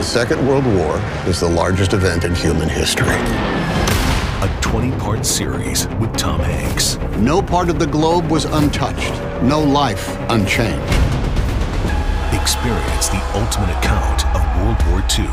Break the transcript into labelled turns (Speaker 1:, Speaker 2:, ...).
Speaker 1: The Second World War is the largest event in human history.
Speaker 2: A 20-part series with Tom Hanks.
Speaker 1: No part of the globe was untouched. No life unchanged.
Speaker 2: Experience the ultimate account of World War II.